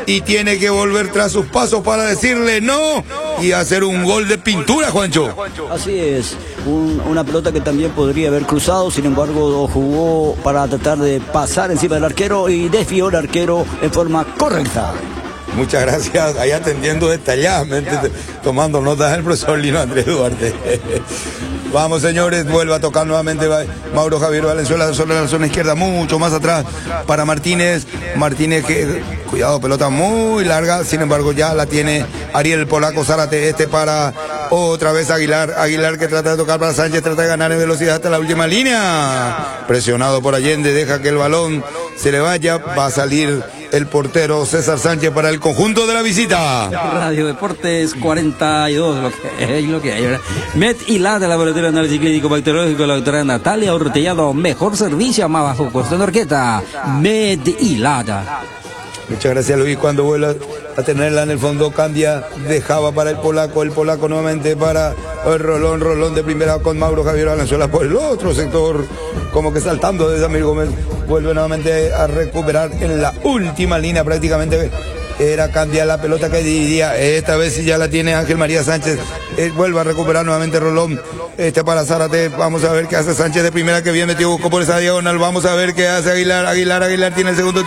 y tiene que volver tras sus pasos para decirle no y hacer un gol de pintura, Juancho. Así es, una pelota que también podría haber cruzado, sin embargo jugó para tratar de pasar encima del arquero y desvió el arquero en forma correcta. Muchas gracias, ahí atendiendo detalladamente, tomando notas del profesor Lino Andrés Duarte. Vamos, señores, vuelve a tocar nuevamente Mauro Javier Valenzuela sobre la zona izquierda, mucho más atrás para Martínez. Martínez, que, cuidado, pelota muy larga, sin embargo ya la tiene Ariel Polaco Zárate, para otra vez Aguilar. Aguilar que trata de tocar para Sánchez, trata de ganar en velocidad hasta la última línea. Presionado por Allende, deja que el balón se le vaya, va a salir el portero César Sánchez para el conjunto de la visita. Radio Deportes 42, lo que hay, ¿verdad? MedIlata, laboratorio de análisis clínico bacteriológico, la doctora Natalia Ortellado, mejor servicio a más bajo costo en Orqueta. MedIlata. Muchas gracias, Luis. Cuando vuelva a tenerla en el fondo, Candia dejaba para el polaco nuevamente para el Rolón de primera con Mauro Javier Valenzuela por el otro sector, como que saltando de Samir Gómez, vuelve nuevamente a recuperar en la última línea, prácticamente era Candia la pelota que dividía, esta vez sí ya la tiene Ángel María Sánchez, vuelve a recuperar nuevamente Rolón, para Zárate, vamos a ver qué hace Sánchez de primera, que bien metido, buscó por esa diagonal, vamos a ver qué hace Aguilar tiene el segundo,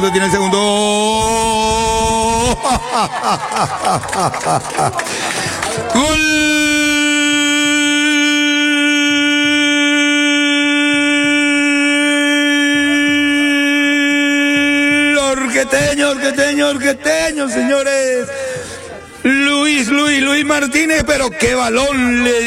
¡Gol! Orqueteño, señores. Luis Martínez, pero qué balón le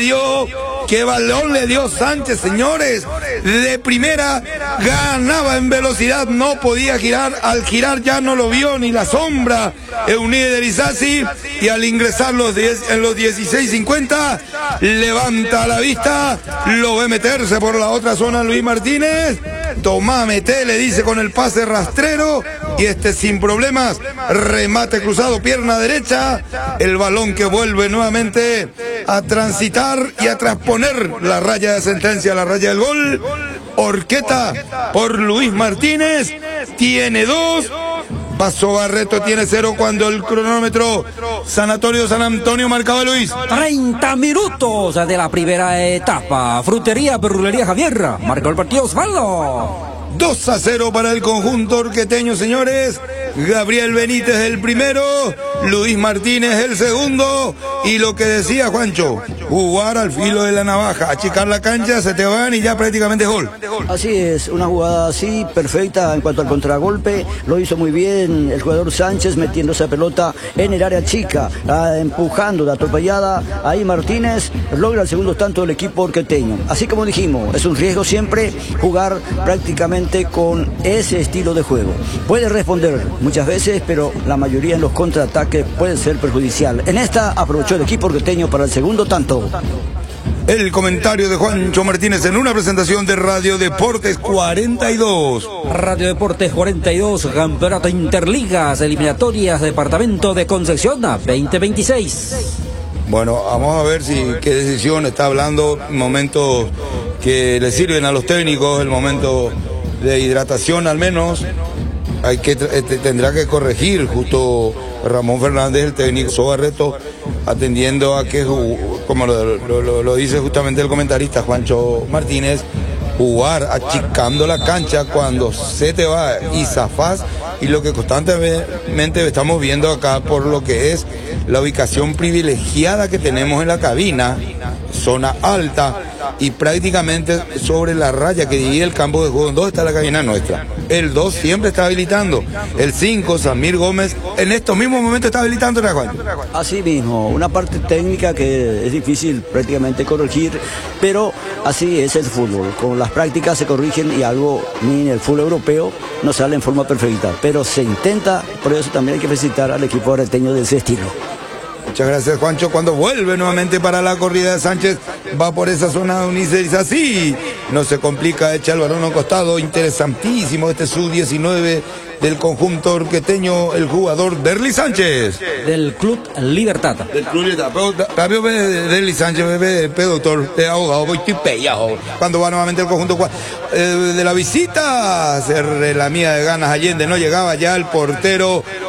dio Sánchez, señores. De primera ganaba en velocidad, no podía girar, al girar ya no lo vio ni la sombra Eunide Erizazzi, y al ingresar en los 16:50 levanta la vista, lo ve meterse por la otra zona Luis Martínez. Tomá, mete, le dice con el pase rastrero, y sin problemas, remate cruzado, pierna derecha, el balón que vuelve nuevamente a transitar y a transponer la raya de sentencia, la raya del gol. Orqueta por Luis Martínez tiene 2. Paso Barreto tiene 0 cuando el cronómetro Sanatorio San Antonio marcaba, Luis. 30 minutos de la primera etapa. Frutería, Perrulería Javier. Marcó el partido Osvaldo. 2-0 para el conjunto orqueteño, señores. Gabriel Benítez el primero, Luis Martínez el segundo, y lo que decía Juancho, jugar al filo de la navaja, achicar la cancha, se te van y ya prácticamente es gol. Así es, una jugada así perfecta en cuanto al contragolpe, lo hizo muy bien el jugador Sánchez metiendo esa pelota en el área chica, empujando la atropellada, ahí Martínez logra el segundo tanto del equipo orqueteño. Así como dijimos, es un riesgo siempre jugar prácticamente con ese estilo de juego. Puede responder muchas veces, pero la mayoría en los contraataques puede ser perjudicial. En esta aprovechó el equipo orqueteño para el segundo tanto. El comentario de Juancho Martínez en una presentación de Radio Deportes 42. Radio Deportes 42, Campeonato Interligas, eliminatorias, Departamento de Concepción 2026. Bueno, vamos a ver qué decisión está hablando, momentos que le sirven a los técnicos, el momento de hidratación al menos. Tendrá que corregir justo Ramón Fernández, el técnico Barreto, atendiendo a que, como lo dice justamente el comentarista Juancho Martínez, jugar achicando la cancha cuando se te va y zafás, y lo que constantemente estamos viendo acá por lo que es la ubicación privilegiada que tenemos en la cabina, zona alta y prácticamente sobre la raya que divide el campo de juego. ¿Dónde está la cabina nuestra? El 2 siempre está habilitando, el 5, Samir Gómez, en estos mismos momentos está habilitando, Juan. Así mismo, una parte técnica que es difícil prácticamente corregir, pero así es el fútbol, con las prácticas se corrigen y algo ni en el fútbol europeo no sale en forma perfecta, pero se intenta, por eso también hay que felicitar al equipo arreteño de ese estilo. Muchas gracias, Juancho. Cuando vuelve nuevamente para la corrida de Sánchez, va por esa zona de Unice, dice así, no se complica, echa el balón a un costado, interesantísimo este sub-19 del conjunto orqueteño, el jugador Derly Sánchez. Del Club Libertad. Del Club Libertad. Pero Derly Sánchez, doctor, abogado, voy pellado. Cuando va nuevamente el conjunto de la visita, se relamía de ganas Allende, no llegaba ya el portero